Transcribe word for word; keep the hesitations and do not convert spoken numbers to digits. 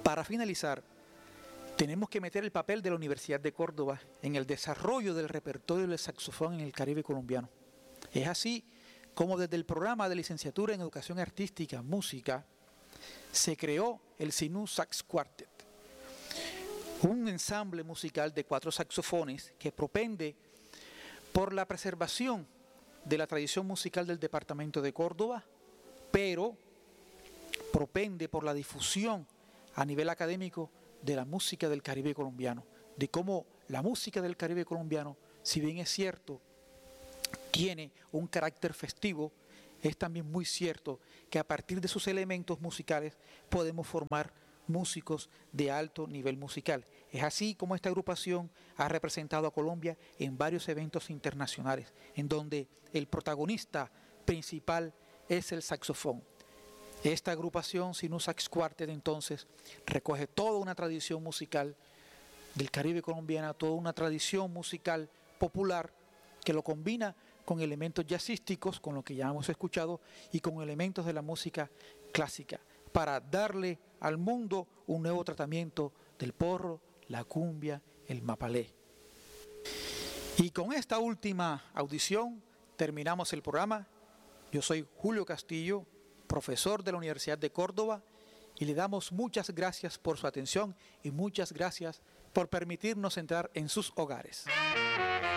Para finalizar, tenemos que meter el papel de la Universidad de Córdoba en el desarrollo del repertorio del saxofón en el Caribe colombiano. Es así como desde el programa de licenciatura en Educación Artística, Música, se creó el Sinú Sax Quartet, un ensamble musical de cuatro saxofones que propende por la preservación de la tradición musical del departamento de Córdoba, pero propende por la difusión a nivel académico de la música del Caribe colombiano, de cómo la música del Caribe colombiano, si bien es cierto, tiene un carácter festivo, es también muy cierto que a partir de sus elementos musicales podemos formar músicos de alto nivel musical. Es así como esta agrupación ha representado a Colombia en varios eventos internacionales, en donde el protagonista principal es el saxofón. Esta agrupación, Sinú Sax Quartet, entonces, recoge toda una tradición musical del Caribe colombiana, toda una tradición musical popular que lo combina con elementos jazzísticos, con lo que ya hemos escuchado, y con elementos de la música clásica, para darle al mundo un nuevo tratamiento del porro, la cumbia, el mapalé. Y con esta última audición terminamos el programa. Yo soy Julio Castillo, profesor de la Universidad de Córdoba, y le damos muchas gracias por su atención y muchas gracias por permitirnos entrar en sus hogares.